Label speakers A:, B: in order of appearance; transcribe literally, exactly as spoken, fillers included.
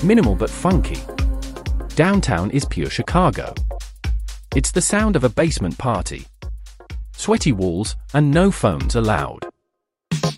A: Minimal but funky. Downtown is pure Chicago. It's the sound of a basement party. Sweaty walls, and no phones allowed.